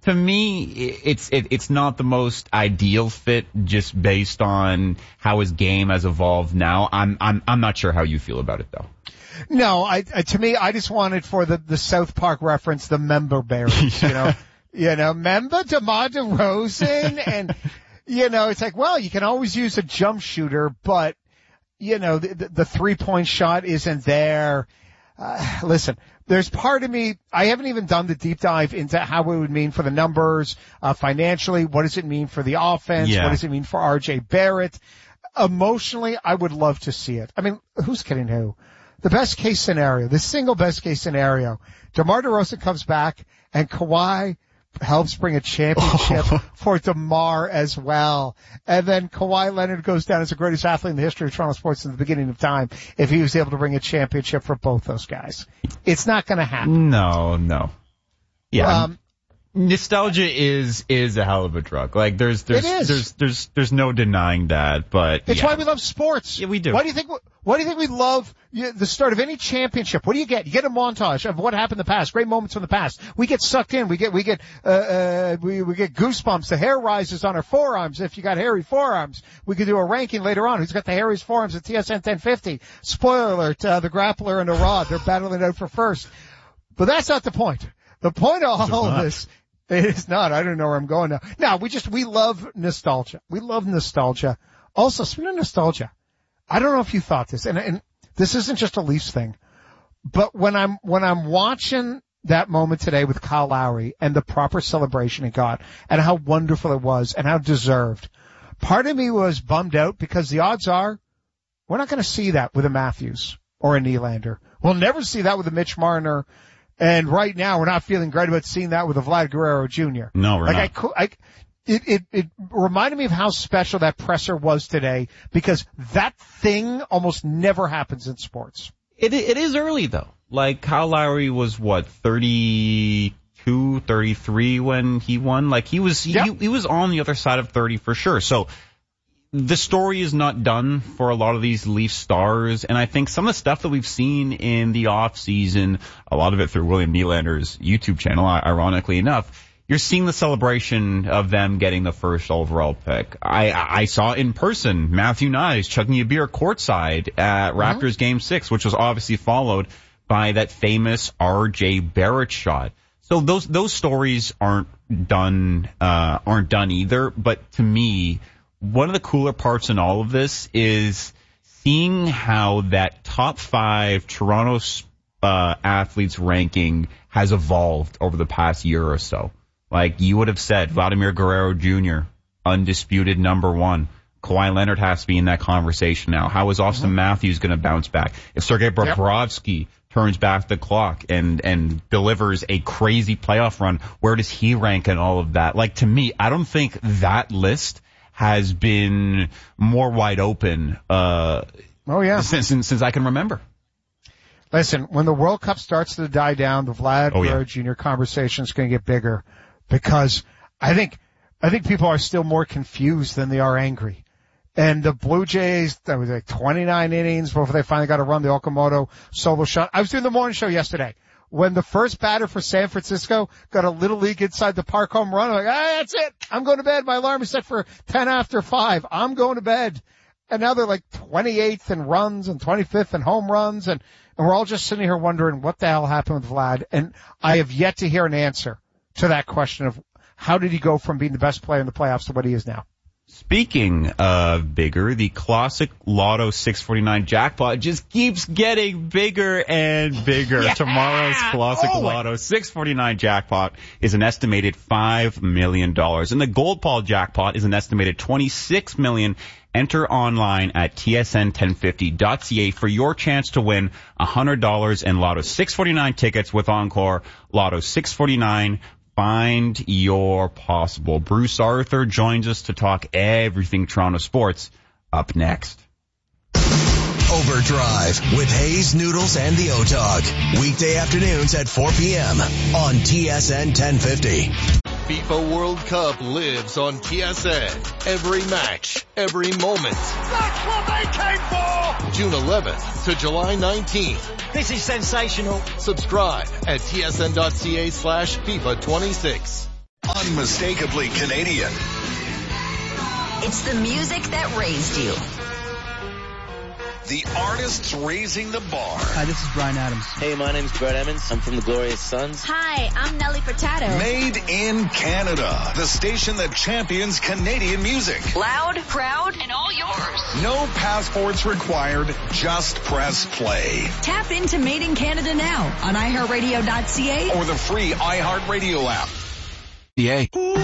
to me, it's not the most ideal fit just based on how his game has evolved now. I'm not sure how you feel about it though. No, to me, I just wanted for the South Park reference, the member berries, member DeMar DeRozan, and, it's like, well, you can always use a jump shooter, but, the 3-point shot isn't there. Listen, there's part of me, I haven't even done the deep dive into how it would mean for the numbers, financially. What does it mean for the offense? Yeah. What does it mean for RJ Barrett? Emotionally, I would love to see it. I mean, who's kidding who? The best case scenario, the single best case scenario, DeMar DeRozan comes back and Kawhi helps bring a championship for DeMar as well. And then Kawhi Leonard goes down as the greatest athlete in the history of Toronto sports in the beginning of time if he was able to bring a championship for both those guys. It's not going to happen. No. Yeah. Nostalgia is a hell of a drug. Like there's no denying that, but it's why we love sports. Yeah, we do. Why do you think we love the start of any championship? What do you get? You get a montage of what happened in the past, great moments from the past. We get sucked in. We get goosebumps. The hair rises on our forearms. If you got hairy forearms, we could do a ranking later on. Who's got the hairiest forearms at TSN 1050? Spoiler alert, the grappler and the rod, they're battling out for first. But that's not the point. The point of all of this, it is not. I don't know where I'm going now. No, we love nostalgia. We love nostalgia. Also, speaking of nostalgia, I don't know if you thought this, and this isn't just a Leafs thing, but when I'm watching that moment today with Kyle Lowry and the proper celebration he got and how wonderful it was and how deserved, part of me was bummed out because the odds are we're not going to see that with a Matthews or a Nylander. We'll never see that with a Mitch Marner. And right now, we're not feeling great about seeing that with a Vlad Guerrero Jr. No, we're not. It reminded me of how special that presser was today because that thing almost never happens in sports. It is early though. Like Kyle Lowry was 32, 33 when he won. Like he was on the other side of 30 for sure. So the story is not done for a lot of these Leaf stars, and I think some of the stuff that we've seen in the off season, a lot of it through William Nylander's YouTube channel, ironically enough, you're seeing the celebration of them getting the first overall pick. I saw in person Matthew Nyes chugging a beer courtside at Raptors Game 6, which was obviously followed by that famous RJ Barrett shot. So those stories aren't done either, but to me, one of the cooler parts in all of this is seeing how that top 5 Toronto athletes ranking has evolved over the past year or so. Like you would have said, Vladimir Guerrero Jr., undisputed number 1. Kawhi Leonard has to be in that conversation now. How is Austin Matthews going to bounce back? If Sergei Bobrovsky turns back the clock and delivers a crazy playoff run, where does he rank in all of that? Like to me, I don't think that list has been more wide open since I can remember. Listen, when the World Cup starts to die down, the Vlad Guerrero Jr. conversation is going to get bigger because I think people are still more confused than they are angry. And the Blue Jays, that was like 29 innings before they finally got to run the Okamoto solo shot. I was doing the morning show yesterday. When the first batter for San Francisco got a little league inside the park home run, I'm like, that's it. I'm going to bed. My alarm is set for 10 after 5. I'm going to bed. And now they're like 28th in runs and 25th in home runs. And we're all just sitting here wondering what the hell happened with Vlad. And I have yet to hear an answer to that question of how did he go from being the best player in the playoffs to what he is now. Speaking of bigger, the classic Lotto 649 jackpot just keeps getting bigger and bigger. Yeah! Tomorrow's classic Lotto 649 jackpot is an estimated $5 million. And the Gold Ball jackpot is an estimated $26 million. Enter online at tsn1050.ca for your chance to win $100 in Lotto 649 tickets with Encore. Lotto 649. Find your possible. Bruce Arthur joins us to talk everything Toronto sports up next. Overdrive with Hayes, Noodles, and the O-Dog. Weekday afternoons at 4 p.m. on TSN 1050. FIFA World Cup lives on TSN. Every match, every moment. That's what they came for! June 11th to July 19th. This is sensational. Subscribe at tsn.ca/FIFA26. unmistakably Canadian. It's the music that raised you. The artists raising the bar. Hi, this is Bryan Adams. Hey, my name's Brett Emmons. I'm from the Glorious Sons. Hi, I'm Nelly Furtado. Made in Canada. The station that champions Canadian music. Loud, proud, and all yours. No passports required. Just press play. Tap into Made in Canada now on iHeartRadio.ca Or the free iHeartRadio app. Yeah.